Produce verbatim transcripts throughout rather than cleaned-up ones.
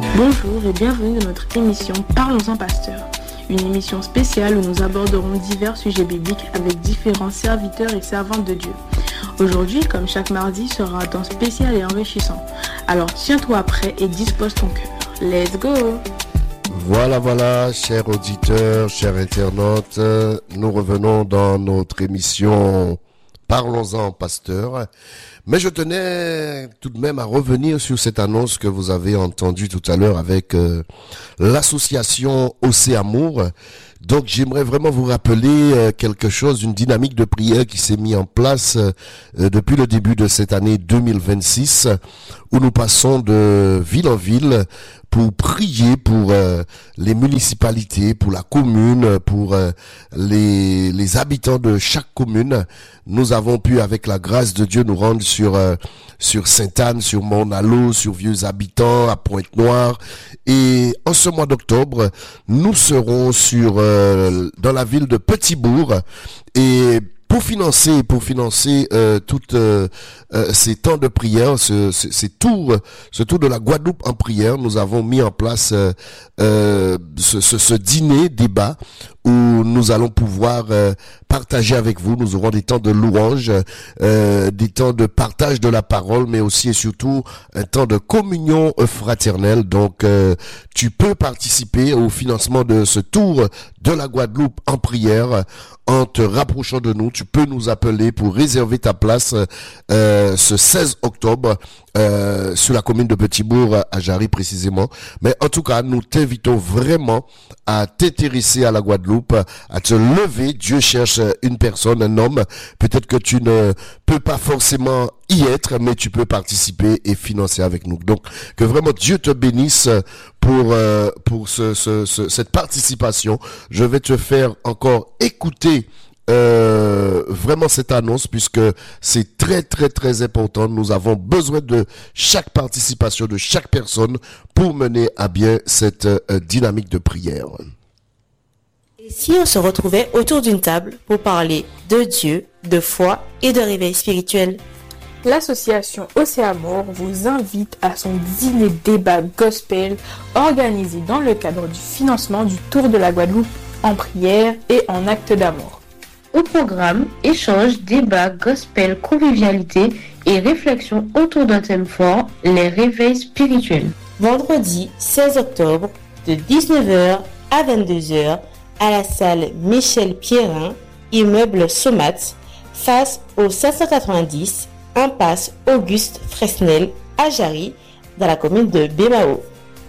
Bonjour et bienvenue dans notre émission Parlons-en Pasteur, une émission spéciale où nous aborderons divers sujets bibliques avec différents serviteurs et servantes de Dieu. Aujourd'hui, comme chaque mardi, sera un temps spécial et enrichissant. Alors tiens-toi prêt et dispose ton cœur. Let's go! Voilà, voilà, chers auditeurs, chers internautes, nous revenons dans notre émission Parlons-en Pasteur. Mais je tenais tout de même à revenir sur cette annonce que vous avez entendue tout à l'heure avec euh, l'association Océamour. Donc j'aimerais vraiment vous rappeler euh, quelque chose, une dynamique de prière qui s'est mise en place euh, depuis le début de cette année deux mille vingt-six, où nous passons de ville en ville pour prier pour euh, les municipalités, pour la commune, pour euh, les, les habitants de chaque commune. Nous avons pu, avec la grâce de Dieu, nous rendre sur euh, sur Sainte-Anne, sur Mont-Nalo, sur Vieux-Habitants, à Pointe-Noire. Et en ce mois d'octobre, nous serons sur euh, dans la ville de Petit-Bourg. Et pour financer, pour financer euh, toutes euh, euh, ces temps de prière, ce, ce, ces tours, ce tour de la Guadeloupe en prière, nous avons mis en place euh, euh, ce, ce, ce dîner débat où nous allons pouvoir euh, partager avec vous. Nous aurons des temps de louange, euh, des temps de partage de la parole, mais aussi et surtout un temps de communion fraternelle. Donc, euh, tu peux participer au financement de ce tour de la Guadeloupe en prière en te rapprochant de nous. Tu peux nous appeler pour réserver ta place euh, ce seize octobre euh, sur la commune de Petit-Bourg à Jarry précisément. Mais en tout cas, nous t'invitons vraiment à t'intéresser à la Guadeloupe, à te lever. Dieu cherche une personne, un homme. Peut-être que tu ne peux pas forcément y être, mais tu peux participer et financer avec nous. Donc, que vraiment Dieu te bénisse pour euh, pour ce, ce, ce cette participation. Je vais te faire encore écouter Euh, vraiment cette annonce, puisque c'est très très très important. Nous avons besoin de chaque participation de chaque personne pour mener à bien cette euh, dynamique de prière. Et si on se retrouvait autour d'une table pour parler de Dieu, de foi et de réveil spirituel? L'association Océamour vous invite à son dîner débat gospel organisé dans le cadre du financement du Tour de la Guadeloupe en prière et en acte d'amour. Au programme, échanges, débats, gospel, convivialité et réflexion autour d'un thème fort, les réveils spirituels. Vendredi seize octobre, de dix-neuf heures à vingt-deux heures, à la salle Michel Pierrin, immeuble Somat, face au sept cent quatre-vingt-dix, impasse Auguste Fresnel, à Jarry, dans la commune de Bémao.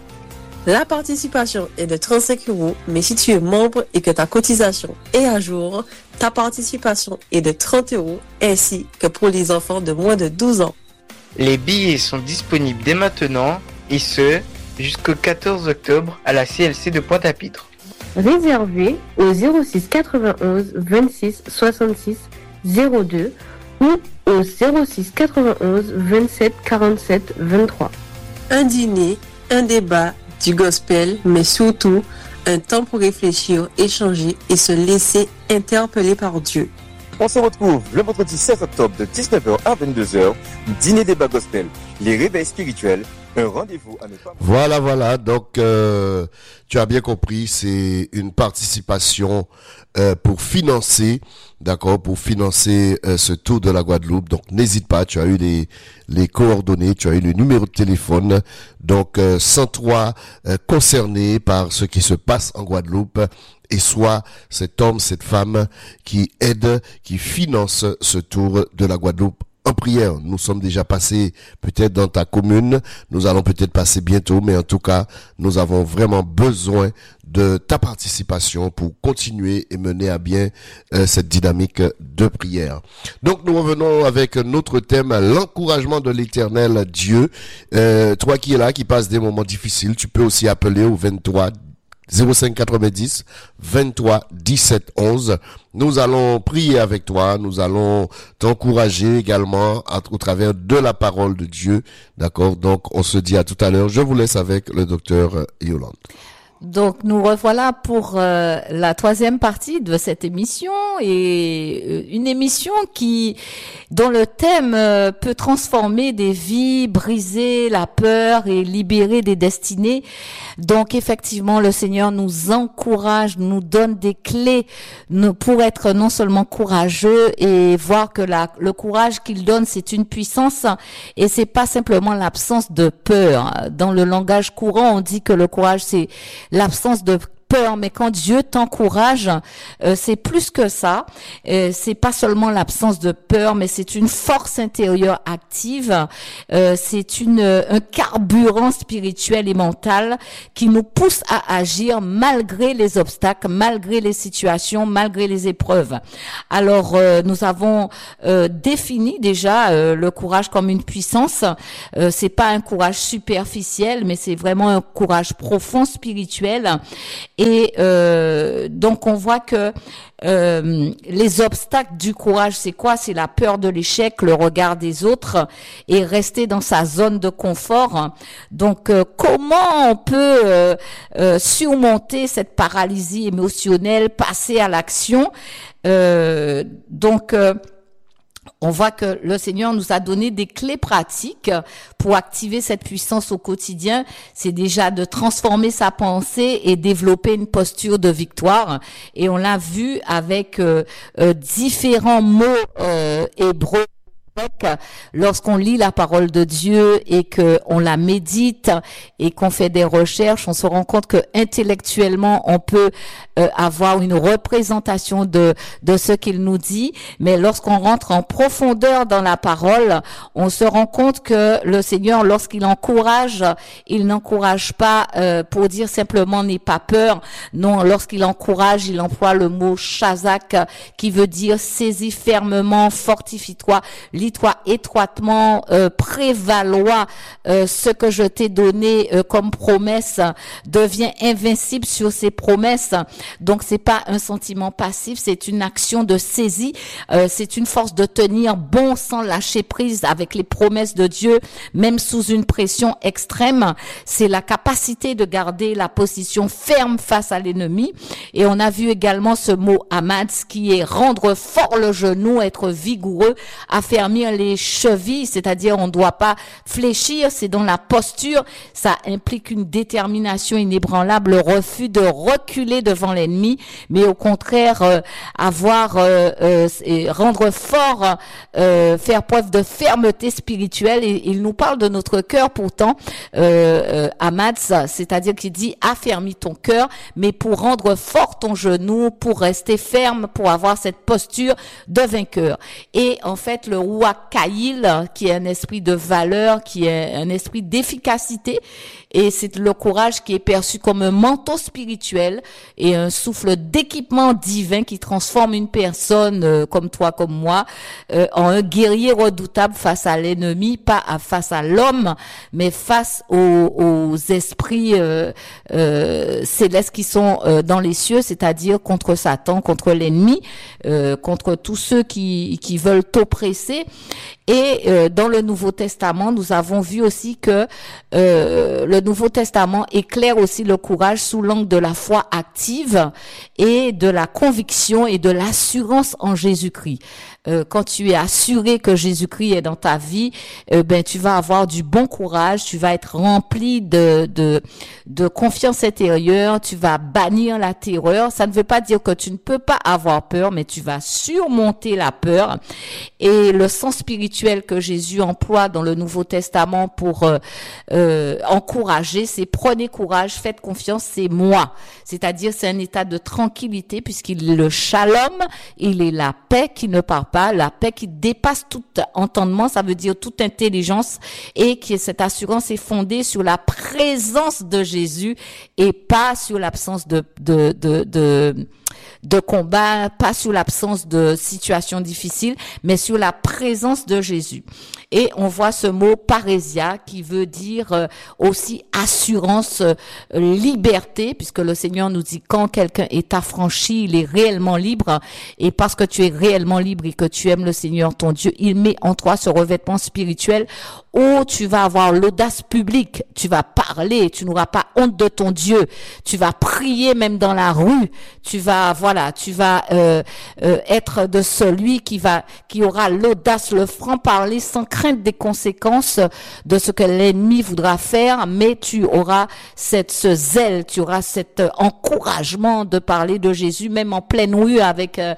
La participation est de trente-cinq euros, mais si tu es membre et que ta cotisation est à jour, ta participation est de trente euros, ainsi que pour les enfants de moins de douze ans. Les billets sont disponibles dès maintenant, et ce, jusqu'au quatorze octobre à la C L C de Pointe-à-Pitre. Réservez au zéro six quatre-vingt-onze vingt-six soixante-six zéro deux ou au zéro six quatre-vingt-onze vingt-sept quarante-sept vingt-trois. Un dîner, un débat, du gospel, mais surtout un temps pour réfléchir, échanger et se laisser interpeller par Dieu. On se retrouve le vendredi seize octobre de dix-neuf heures à vingt-deux heures, dîner débat gospel, les réveils spirituels, un rendez-vous à ne pas... Voilà, voilà, donc euh, tu as bien compris, c'est une participation euh, pour financer, d'accord, pour financer euh, ce tour de la Guadeloupe. Donc n'hésite pas, tu as eu les les coordonnées, tu as eu le numéro de téléphone. Donc euh, sens-toi euh, concerné par ce qui se passe en Guadeloupe et sois cet homme, cette femme qui aide, qui finance ce tour de la Guadeloupe en prière. Nous sommes déjà passés peut-être dans ta commune, nous allons peut-être passer bientôt, mais en tout cas, nous avons vraiment besoin de ta participation pour continuer et mener à bien euh, cette dynamique de prière. Donc nous revenons avec notre thème, l'encouragement de l'Éternel Dieu. Euh, toi qui es là, qui passe des moments difficiles, tu peux aussi appeler au vingt-trois zéro cinq quatre-vingt-dix vingt-trois dix-sept onze. Nous allons prier avec toi, nous allons t'encourager également à, au travers de la parole de Dieu. D'accord? Donc on se dit à tout à l'heure. Je vous laisse avec le docteur Yolande. Donc nous revoilà pour euh, la troisième partie de cette émission et euh, une émission qui dont le thème euh, peut transformer des vies, briser la peur et libérer des destinées. Donc effectivement le Seigneur nous encourage, nous donne des clés nous, pour être non seulement courageux et voir que la, le courage qu'il donne c'est une puissance et c'est pas simplement l'absence de peur. Dans le langage courant on dit que le courage c'est l'absence de peur, mais quand Dieu t'encourage, euh, c'est plus que ça. Euh, c'est pas seulement l'absence de peur, mais c'est une force intérieure active. Euh, c'est une un carburant spirituel et mental qui nous pousse à agir malgré les obstacles, malgré les situations, malgré les épreuves. Alors, euh, nous avons euh, défini déjà euh, le courage comme une puissance. Euh, c'est pas un courage superficiel, mais c'est vraiment un courage profond spirituel. Et euh, donc on voit que euh, les obstacles du courage, c'est quoi? C'est la peur de l'échec, le regard des autres et rester dans sa zone de confort. Donc euh, comment on peut euh, euh, surmonter cette paralysie émotionnelle, passer à l'action? euh, Donc euh, on voit que le Seigneur nous a donné des clés pratiques pour activer cette puissance au quotidien. C'est déjà de transformer sa pensée et développer une posture de victoire. Et on l'a vu avec euh, euh, différents mots euh, hébreux. Lorsqu'on lit la parole de Dieu et que on la médite et qu'on fait des recherches, on se rend compte que intellectuellement on peut euh, avoir une représentation de de ce qu'il nous dit, mais lorsqu'on rentre en profondeur dans la parole, on se rend compte que le Seigneur, lorsqu'il encourage, il n'encourage pas euh, pour dire simplement n'aie pas peur. Non, lorsqu'il encourage, il emploie le mot chazak qui veut dire saisis fermement, fortifie-toi, lis-toi étroitement, euh, prévaloir euh, ce que je t'ai donné euh, comme promesse, deviens invincible sur ces promesses. Donc c'est pas un sentiment passif, c'est une action de saisie, euh, c'est une force de tenir bon sans lâcher prise avec les promesses de Dieu, même sous une pression extrême. C'est la capacité de garder la position ferme face à l'ennemi. Et on a vu également ce mot amad qui est rendre fort le genou, être vigoureux, affermir les chevilles, c'est-à-dire on ne doit pas fléchir, c'est dans la posture, ça implique une détermination inébranlable, le refus de reculer devant l'ennemi, mais au contraire euh, avoir euh, euh, rendre fort, euh, faire preuve de fermeté spirituelle. Et il nous parle de notre cœur pourtant, euh, euh, Amad, c'est-à-dire qu'il dit affermis ton cœur, mais pour rendre fort ton genou, pour rester ferme, pour avoir cette posture de vainqueur. Et en fait le Kaïl, qui est un esprit de valeur, qui est un esprit d'efficacité, et c'est le courage qui est perçu comme un manteau spirituel et un souffle d'équipement divin qui transforme une personne euh, comme toi, comme moi, euh, en un guerrier redoutable face à l'ennemi, pas à, face à l'homme, mais face aux, aux esprits euh, euh, célestes qui sont euh, dans les cieux, c'est-à-dire contre Satan, contre l'ennemi, euh, contre tous ceux qui, qui veulent t'oppresser. Et euh, dans le Nouveau Testament, nous avons vu aussi que euh, le Nouveau Testament éclaire aussi le courage sous l'angle de la foi active et de la conviction et de l'assurance en Jésus-Christ. Euh, quand tu es assuré que Jésus-Christ est dans ta vie, euh, ben tu vas avoir du bon courage, tu vas être rempli de de de confiance intérieure, tu vas bannir la terreur. Ça ne veut pas dire que tu ne peux pas avoir peur, mais tu vas surmonter la peur. Et le sens spirituel que Jésus emploie dans le Nouveau Testament pour euh, euh, encourager, c'est prenez courage, faites confiance, c'est moi. C'est-à-dire c'est un état de tranquillité puisqu'il est le shalom, il est la paix qui ne part pas, la paix qui dépasse tout entendement, ça veut dire toute intelligence, et que cette assurance est fondée sur la présence de Jésus et pas sur l'absence de de de de de combat, pas sur l'absence de situations difficiles, mais sur la présence de Jésus. Et on voit ce mot parésia qui veut dire euh, aussi assurance, euh, liberté, puisque le Seigneur nous dit quand quelqu'un est affranchi, il est réellement libre. Et parce que tu es réellement libre et que tu aimes le Seigneur ton Dieu, il met en toi ce revêtement spirituel où tu vas avoir l'audace publique, tu vas parler, tu n'auras pas honte de ton Dieu, tu vas prier même dans la rue, tu vas, voilà, tu vas euh, euh, être de celui qui va, qui aura l'audace, le franc-parler sans crainte des conséquences de ce que l'ennemi voudra faire, mais tu auras cette, ce zèle, tu auras cet encouragement de parler de Jésus, même en pleine rue avec, euh,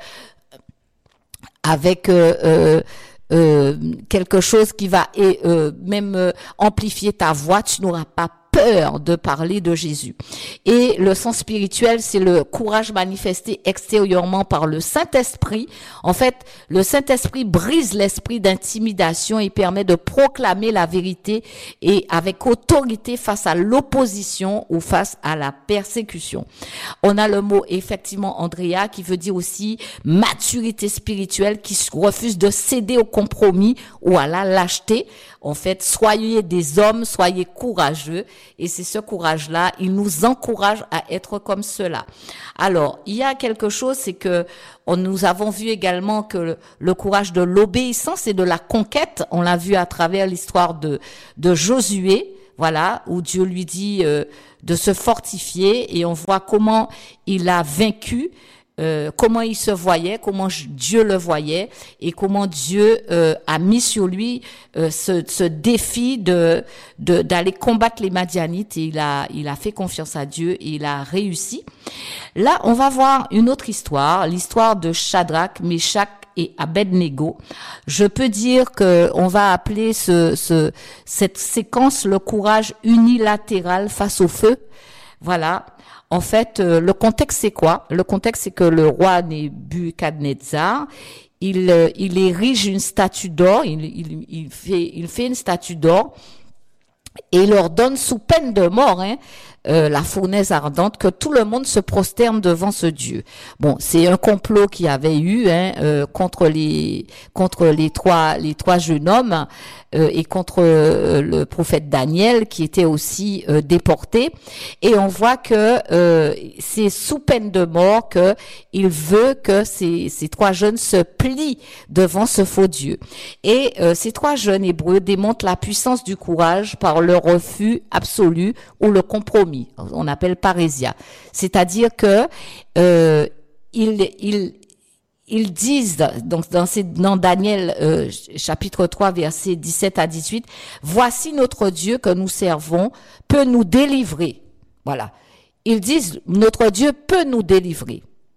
avec, euh, euh, Euh, quelque chose qui va et euh, même euh, amplifier ta voix, tu n'auras pas peur de parler de Jésus. Et le sens spirituel, c'est le courage manifesté extérieurement par le Saint-Esprit. En fait, le Saint-Esprit brise l'esprit d'intimidation et permet de proclamer la vérité et avec autorité face à l'opposition ou face à la persécution. On a le mot effectivement Andrea qui veut dire aussi maturité spirituelle, qui refuse de céder au compromis ou à la lâcheté. En fait, soyez des hommes, soyez courageux. Et c'est ce courage-là, il nous encourage à être comme cela. Alors, il y a quelque chose, c'est que on, nous avons vu également que le, le courage de l'obéissance et de la conquête, on l'a vu à travers l'histoire de, de Josué, voilà, où Dieu lui dit euh, de se fortifier et on voit comment il a vaincu. Euh, comment il se voyait, comment Dieu le voyait et comment Dieu euh, a mis sur lui euh, ce, ce défi de, de d'aller combattre les Madianites et il a il a fait confiance à Dieu et il a réussi. Là, on va voir une autre histoire, l'histoire de Shadrach, Meshach et Abednego. Je peux dire que on va appeler ce, ce cette séquence le courage unilatéral face au feu. Voilà. En fait, euh, le contexte c'est quoi? Le contexte c'est que le roi Nebuchadnezzar, il euh, il érige une statue d'or, il, il il fait il fait une statue d'or et il leur donne sous peine de mort hein, euh, la fournaise ardente que tout le monde se prosterne devant ce Dieu. Bon, c'est un complot qu'il y avait eu hein, euh, contre les contre les trois les trois jeunes hommes euh, et contre euh, le prophète Daniel qui était aussi euh, déporté. Et on voit que euh, c'est sous peine de mort que il veut que ces ces trois jeunes se plient devant ce faux Dieu. Et euh, ces trois jeunes hébreux démontrent la puissance du courage par le refus absolu ou le compromis. On appelle parésia. C'est-à-dire que euh, ils ils ils disent donc dans, ces, dans Daniel euh, chapitre trois versets dix-sept à dix-huit, voici notre Dieu que nous servons peut nous délivrer. Voilà. Ils disent notre Dieu peut nous délivrer.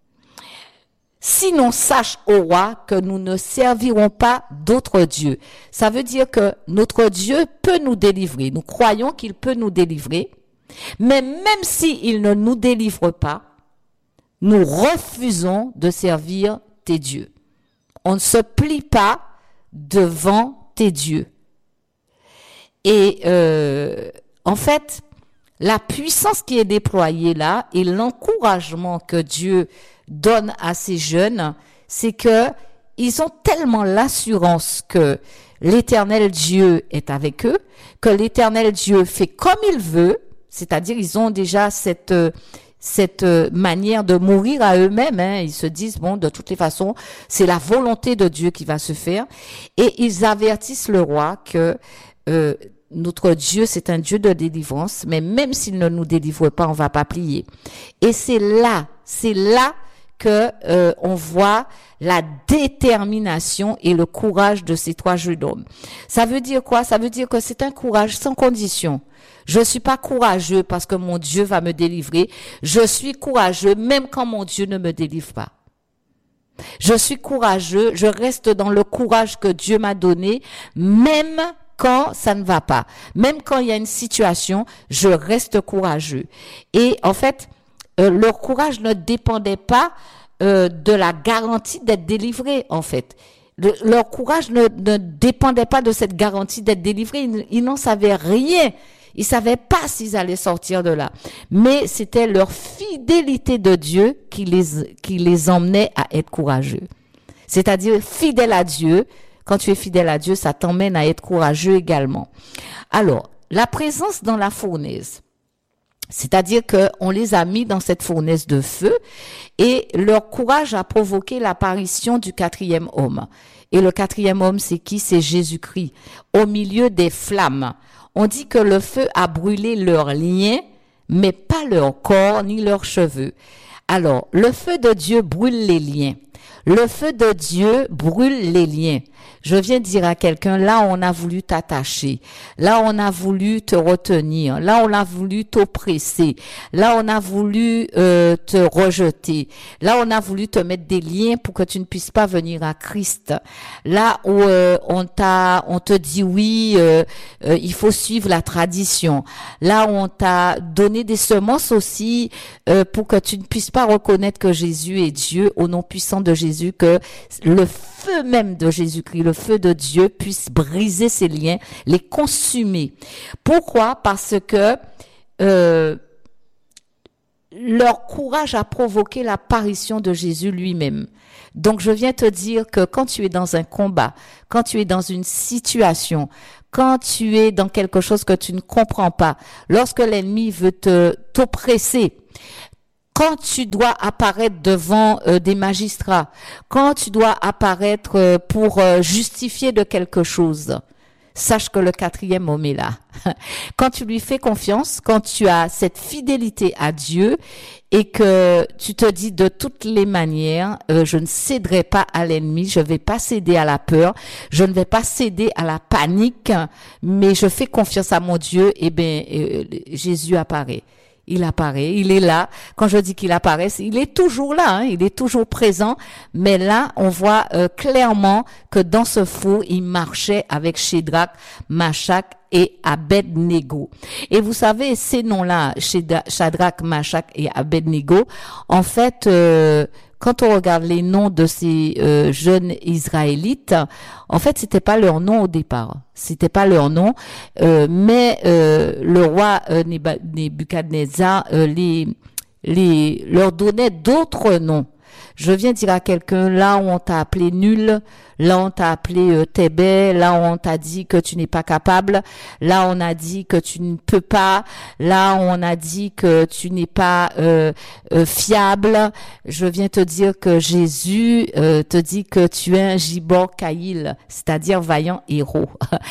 Sinon, sache au roi que nous ne servirons pas d'autres dieux. Ça veut dire que notre Dieu peut nous délivrer. Nous croyons qu'il peut nous délivrer. Mais même s'il ne nous délivre pas, nous refusons de servir tes dieux. On ne se plie pas devant tes dieux. Et euh, en fait, la puissance qui est déployée là et l'encouragement que Dieu donne à ces jeunes, c'est que ils ont tellement l'assurance que l'Éternel Dieu est avec eux, que l'Éternel Dieu fait comme il veut, c'est-à-dire ils ont déjà cette cette manière de mourir à eux-mêmes. Hein. Ils se disent bon, de toutes les façons, c'est la volonté de Dieu qui va se faire, et ils avertissent le roi que euh, notre Dieu, c'est un Dieu de délivrance, mais même s'il ne nous délivre pas, on va pas plier. Et c'est là, c'est là que euh, on voit la détermination et le courage de ces trois jeunes hommes. Ça veut dire quoi? Ça veut dire que c'est un courage sans condition. Je suis pas courageux parce que mon Dieu va me délivrer. Je suis courageux même quand mon Dieu ne me délivre pas. Je suis courageux, je reste dans le courage que Dieu m'a donné, même quand ça ne va pas. Même quand il y a une situation, je reste courageux. Et en fait, euh, leur courage ne dépendait pas euh, de la garantie d'être délivré, en fait. Le, leur courage ne, ne dépendait pas de cette garantie d'être délivré. Ils, ils n'en savaient rien. Ils savaient pas s'ils allaient sortir de là. Mais c'était leur fidélité de Dieu qui les, qui les emmenait à être courageux. C'est-à-dire, fidèle à Dieu. Quand tu es fidèle à Dieu, ça t'emmène à être courageux également. Alors, la présence dans la fournaise. C'est-à-dire qu'on les a mis dans cette fournaise de feu et leur courage a provoqué l'apparition du quatrième homme. Et le quatrième homme, c'est qui? C'est Jésus-Christ. Au milieu des flammes. On dit que le feu a brûlé leurs liens, mais pas leur corps ni leurs cheveux. Alors, le feu de Dieu brûle les liens. Le feu de Dieu brûle les liens. Je viens dire à quelqu'un, là on a voulu t'attacher, là on a voulu te retenir, là on a voulu t'oppresser, là on a voulu euh, te rejeter, là on a voulu te mettre des liens pour que tu ne puisses pas venir à Christ. Là où euh, on t'a, on te dit oui, euh, euh, il faut suivre la tradition. Là où on t'a donné des semences aussi euh, pour que tu ne puisses pas reconnaître que Jésus est Dieu au nom puissant de Jésus, que le feu même de Jésus-Christ, le feu de Dieu puisse briser ces liens, les consumer. Pourquoi? Parce que euh, leur courage a provoqué l'apparition de Jésus lui-même. Donc je viens te dire que quand tu es dans un combat, quand tu es dans une situation, quand tu es dans quelque chose que tu ne comprends pas, lorsque l'ennemi veut te t'oppresser, quand tu dois apparaître devant euh, des magistrats, quand tu dois apparaître euh, pour euh, justifier de quelque chose, sache que le quatrième homme est là. Quand tu lui fais confiance, quand tu as cette fidélité à Dieu et que tu te dis de toutes les manières, euh, je ne céderai pas à l'ennemi, je ne vais pas céder à la peur, je ne vais pas céder à la panique, mais je fais confiance à mon Dieu, et bien euh, Jésus apparaît. Il apparaît, il est là. Quand je dis qu'il apparaît, il est toujours là, hein, il est toujours présent. Mais là, on voit euh, clairement que dans ce four, il marchait avec Shadrach, Meshach et Abednego. Et vous savez, ces noms-là, Shadrach, Meshach et Abednego, en fait, euh, quand on regarde les noms de ces euh, jeunes Israélites, en fait, c'était pas leur nom au départ. C'était pas leur nom, euh, mais euh, le roi euh, Nebuchadnezzar euh, les, les leur donnait d'autres noms. Je viens dire à quelqu'un, là où on t'a appelé nul, là où on t'a appelé euh, Tébé, là où on t'a dit que tu n'es pas capable, là où on a dit que tu ne peux pas, là où on a dit que tu n'es pas euh, euh, fiable, je viens te dire que Jésus euh, te dit que tu es un Gibor Kaïl, c'est-à-dire vaillant héros.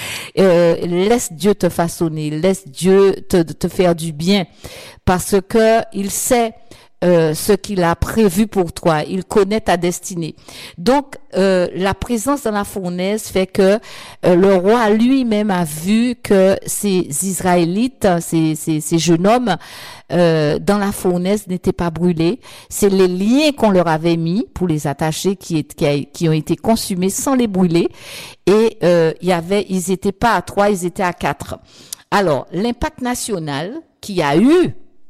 euh, laisse Dieu te façonner, laisse Dieu te, te faire du bien, parce que il sait Euh, ce qu'il a prévu pour toi. Il connaît ta destinée. Donc, euh, la présence dans la fournaise fait que euh, le roi lui-même a vu que ces Israélites, ces, ces, ces jeunes hommes, euh, dans la fournaise n'étaient pas brûlés. C'est les liens qu'on leur avait mis pour les attacher qui, est, qui, a, qui ont été consumés sans les brûler. Et euh, il y avait, ils étaient pas à trois, ils étaient à quatre. Alors, l'impact national qui a eu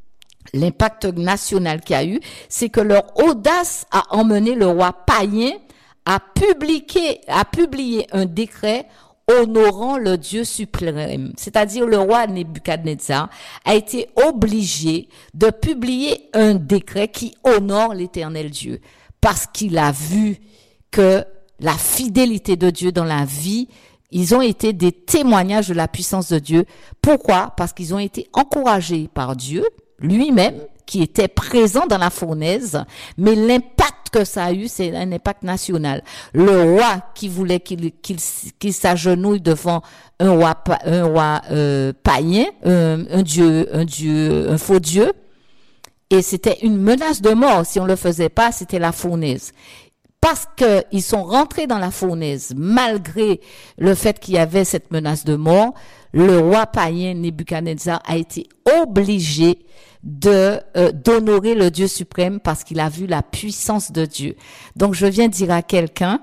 L'impact national qu'il y a eu, c'est que leur audace a emmené le roi païen à publier, à publier un décret honorant le Dieu suprême. C'est-à-dire le roi Nebuchadnezzar a été obligé de publier un décret qui honore l'Éternel Dieu, parce qu'il a vu que la fidélité de Dieu dans la vie, ils ont été des témoignages de la puissance de Dieu. Pourquoi? Parce qu'ils ont été encouragés par Dieu lui-même, qui était présent dans la fournaise, mais l'impact que ça a eu, c'est un impact national. Le roi qui voulait qu'il qu'il, qu'il s'agenouille devant un roi un roi euh, païen, un, un dieu, un dieu, un faux dieu, et c'était une menace de mort. Si on le faisait pas, c'était la fournaise. Parce que ils sont rentrés dans la fournaise, malgré le fait qu'il y avait cette menace de mort, le roi païen Nebuchadnezzar a été obligé de euh, d'honorer le Dieu suprême parce qu'il a vu la puissance de Dieu. Donc je viens dire à quelqu'un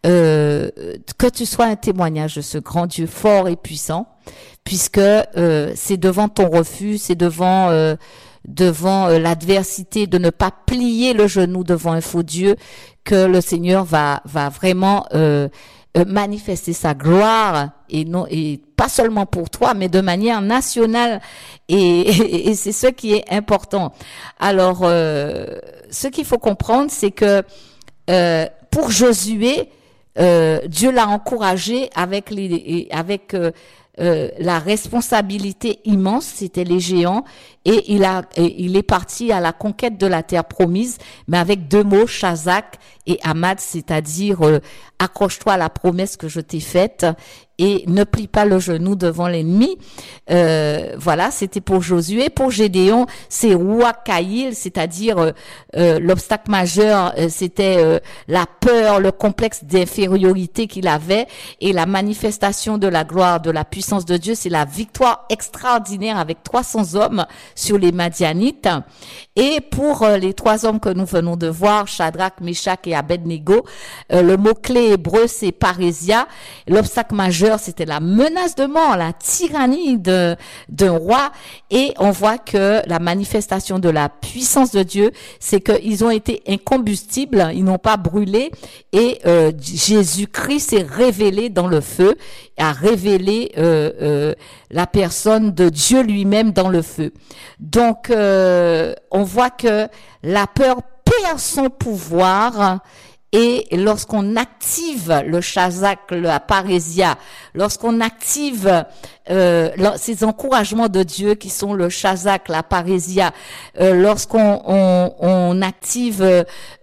euh, que tu sois un témoignage de ce grand Dieu fort et puissant, puisque euh, c'est devant ton refus, c'est devant euh, devant euh, l'adversité de ne pas plier le genou devant un faux Dieu que le Seigneur va va vraiment euh, euh, manifester sa gloire et non et pas seulement pour toi, mais de manière nationale. Et, et, et c'est ce qui est important. Alors, euh, ce qu'il faut comprendre, c'est que euh, pour Josué, euh, Dieu l'a encouragé avec les avec euh, Euh, la responsabilité immense, c'était les géants, et il a, et il est parti à la conquête de la terre promise, mais avec deux mots, Shazak et Hamad, c'est-à-dire euh, accroche-toi à la promesse que je t'ai faite et ne plie pas le genou devant l'ennemi. Euh, voilà, c'était pour Josué. Pour Gédéon, c'est Ouakaïl, c'est-à-dire euh, euh, l'obstacle majeur, euh, c'était euh, la peur, le complexe d'infériorité qu'il avait, et la manifestation de la gloire, de la puissance de Dieu, c'est la victoire extraordinaire avec trois cents hommes sur les Madianites. Et pour euh, les trois hommes que nous venons de voir, Shadrach, Meshach et Abednego, euh, le mot-clé hébreu, c'est parésia. L'obstacle majeur, c'était la menace de mort, la tyrannie de d'un roi. Et on voit que la manifestation de la puissance de Dieu, c'est qu'ils ont été incombustibles, ils n'ont pas brûlé, et euh, Jésus-Christ s'est révélé dans le feu, a révélé euh, euh, la personne de Dieu lui-même dans le feu. Donc, euh, on voit que la peur perd son pouvoir. Et lorsqu'on active le Shazak, la parésia, lorsqu'on active euh, ces encouragements de Dieu qui sont le Shazak, la parésia, euh, lorsqu'on on, on active euh,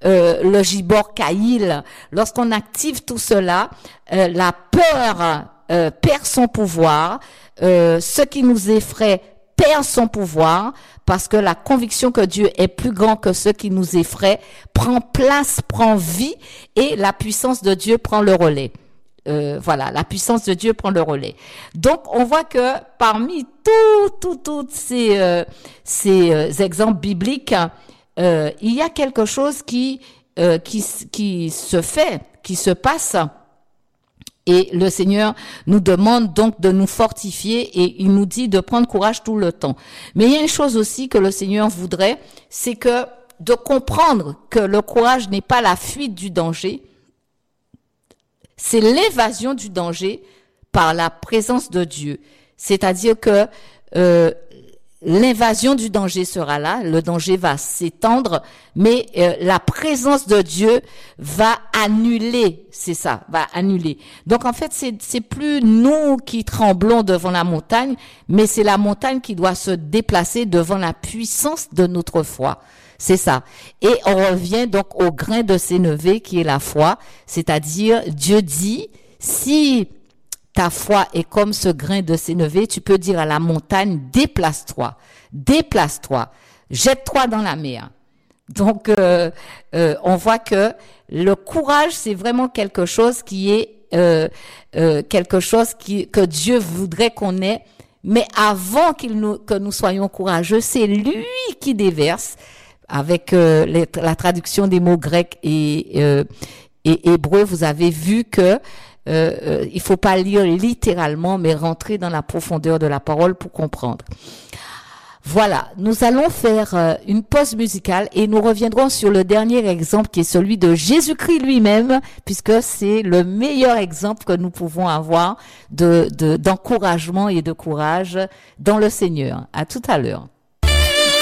le Gibor Kaïl, lorsqu'on active tout cela, euh, la peur euh, perd son pouvoir, euh, ce qui nous effraie perd son pouvoir, parce que la conviction que Dieu est plus grand que ce qui nous effraie prend place, prend vie, et la puissance de Dieu prend le relais. Euh, voilà, la puissance de Dieu prend le relais. Donc, on voit que parmi tous, tous, tous ces, euh, ces euh, exemples bibliques, euh, il y a quelque chose qui, euh, qui, qui se fait, qui se passe. Et le Seigneur nous demande donc de nous fortifier, et il nous dit de prendre courage tout le temps. Mais il y a une chose aussi que le Seigneur voudrait, c'est que de comprendre que le courage n'est pas la fuite du danger, c'est l'évasion du danger par la présence de Dieu. C'est-à-dire que euh, l'invasion du danger sera là, le danger va s'étendre, mais euh, la présence de Dieu va annuler, c'est ça, va annuler. Donc en fait, c'est c'est plus nous qui tremblons devant la montagne, mais c'est la montagne qui doit se déplacer devant la puissance de notre foi. C'est ça. Et on revient donc au grain de sénévé qui est la foi, c'est-à-dire Dieu dit, si ta foi est comme ce grain de sénévé, tu peux dire à la montagne, déplace-toi, déplace-toi, jette-toi dans la mer. Donc, euh, euh, on voit que le courage, c'est vraiment quelque chose qui est euh, euh, quelque chose qui que Dieu voudrait qu'on ait. Mais avant qu'il nous, que nous soyons courageux, c'est lui qui déverse. Avec euh, les, la traduction des mots grecs et, euh, et hébreux, vous avez vu que Euh, euh, il faut pas lire littéralement, mais rentrer dans la profondeur de la parole pour comprendre. Voilà, nous allons faire euh, une pause musicale et nous reviendrons sur le dernier exemple qui est celui de Jésus-Christ lui-même, puisque c'est le meilleur exemple que nous pouvons avoir de, de, d'encouragement et de courage dans le Seigneur. À tout à l'heure.